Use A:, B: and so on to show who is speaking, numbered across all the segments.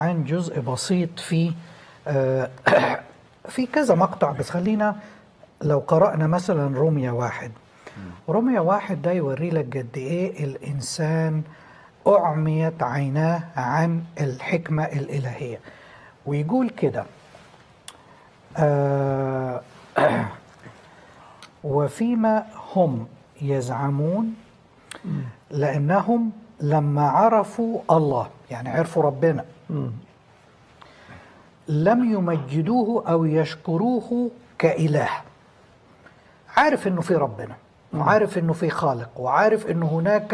A: عن جزء بسيط في في كذا مقطع، بس خلينا لو قرأنا مثلا رومية 1. رومية 1 ده يوري لك قد ايه الإنسان أعميت عيناه عن الحكمة الإلهية. ويقول كده وفيما هم يزعمون لأنهم لما عرفوا الله، يعني عرفوا ربنا، لم يمجدوه أو يشكروه كإله. عارف إنه في ربنا، وعارف إنه في خالق، وعارف إنه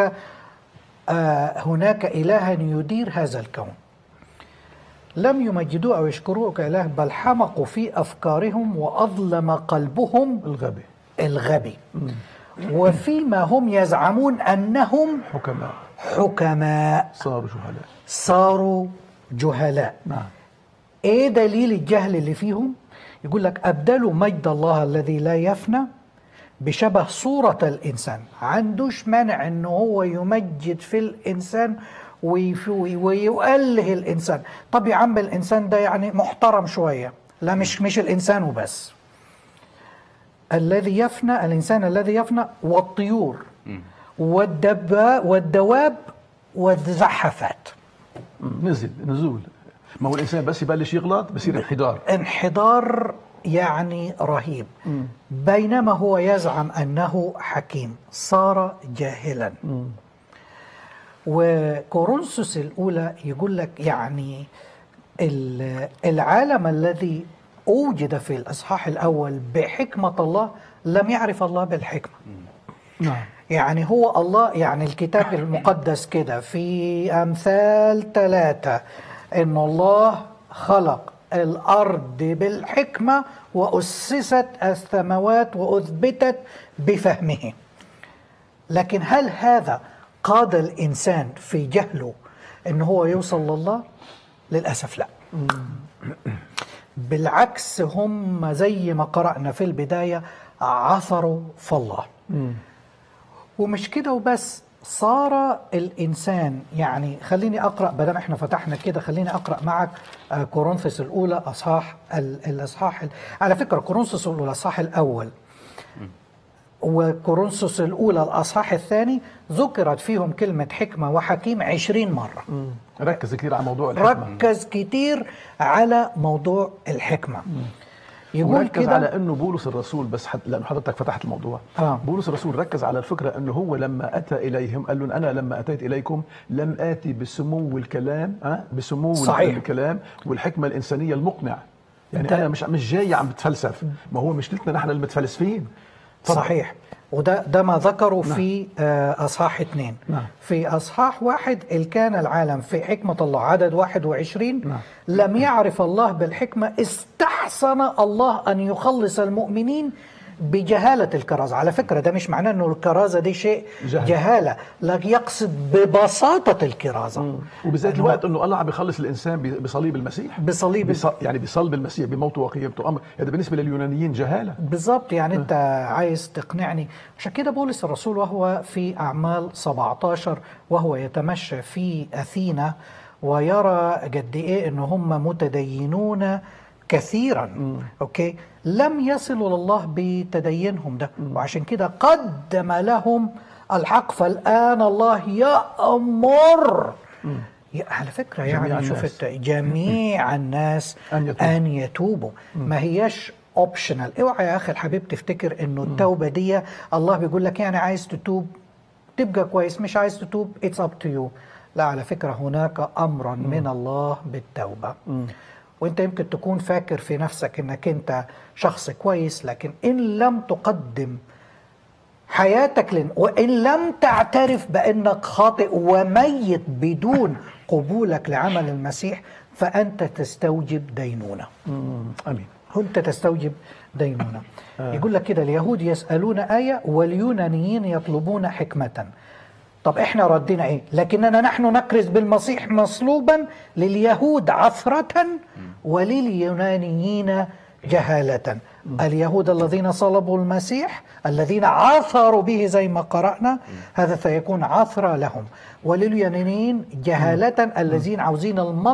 A: هناك إلها يدير هذا الكون. لم يمجدوه أو يشكروه كإله، بل حمقوا في أفكارهم وأظلم قلبهم الغبي. وفيما هم يزعمون أنهم حكماء صاروا جهلاء.
B: نعم.
A: ايه دليل الجهل اللي فيهم؟ يقول لك أبدلوا مجد الله الذي لا يفنى بشبه صورة الإنسان. عندوش مانع انه هو يمجد في الإنسان ويؤله الإنسان. طب يا عم الإنسان ده يعني محترم شوية، لا مش الإنسان وبس. الذي يفنى، الإنسان الذي يفنى، والطيور والدواب والزحفات.
B: نزول. ما هو الإنسان بس يبلش يغلط بصير
A: انحدار يعني رهيب. بينما هو يزعم أنه حكيم صار جاهلا. وكورنثوس الأولى يقول لك يعني العالم الذي أوجد في الإصحاح الأول بحكمة الله لم يعرف الله بالحكمة.
B: نعم.
A: يعني هو الله، يعني الكتاب المقدس كده في أمثال 3 إن الله خلق الأرض بالحكمة وأسست السماوات وأثبتت بفهمه. لكن هل هذا قاد الإنسان في جهله إن هو يوصل لله؟ للأسف لا. بالعكس، هم زي ما قرأنا في البداية عثروا في الله. ومش كده وبس، صار الإنسان، يعني خليني أقرأ بدل احنا فتحنا كده، خليني أقرأ معك كورنثوس الأولى الأصحاح على فكرة كورنثوس الأولى الأصحاح الأول وكورنثوس الأولى الأصحاح الثاني ذكرت فيهم كلمة حكمة وحكيم 20 مرة.
B: ركز كتير على موضوع الحكمة.
A: ركز كتير على موضوع الحكمة.
B: يقول كده على انه بولس الرسول، بس لانه حضرتك فتحت الموضوع. بولس الرسول ركز على الفكره انه هو لما اتى اليهم قال لهم انا لما اتيت اليكم لم اتي بسمو الكلام بسمو
A: صحيح.
B: الكلام والحكمه الانسانيه المقنع. يعني انا مش جاي عم بتفلسف، ما هو مشكلتنا نحن المتفلسفين.
A: صحيح. وده ما ذكروا في أصحاح 2. في أصحاح 1 كان العالم في حكمة الله، عدد 21. لم يعرف الله بالحكمة، استحسن الله أن يخلص المؤمنين بجهالة الكرازة. على فكرة ده مش معناه أنه الكرازة دي شيء جهالة، لكن يقصد ببساطة الكرازة.
B: وبذات الوقت أنه الله عم يخلص الإنسان بصليب المسيح، يعني بصلب المسيح بموته وقيامته. أمر هذا بالنسبة لليونانيين جهالة.
A: بالضبط. يعني أنت عايز تقنعني. عشان كده بولس الرسول وهو في أعمال 17 وهو يتمشى في أثينا ويرى قد إيه أنه هم متدينون كثيرا، أوكي، لم يصلوا لله بتدينهم ده، وعشان كده قدم لهم الحق. فالآن الله يأمر على فكرة يعني شفت جميع الناس أن يتوبوا. ما هياش اوبشنال. اوعى يا أخي الحبيب تفتكر إنه التوبة دي الله بيقول لك يعني عايز تتوب تبقى كويس، مش عايز تتوب it's up to you. لا، على فكرة هناك أمرا من الله بالتوبة. وانت يمكن تكون فاكر في نفسك انك انت شخص كويس، لكن ان لم تقدم حياتك وان لم تعترف بانك خاطئ وميت بدون قبولك لعمل المسيح، فانت تستوجب دينونة.
B: امين.
A: انت تستوجب دينونة. يقول لك كده اليهود يسألون آية واليونانيين يطلبون حكمة. طب احنا ردنا ايه؟ لكننا نحن نكرز بالمسيح مصلوبا، لليهود عثرة ولليونانيين جهالة. اليهود الذين صلبوا المسيح الذين عثروا به زي ما قرأنا، هذا سيكون عثرة لهم، ولليونانيين جهالة الذين عاوزين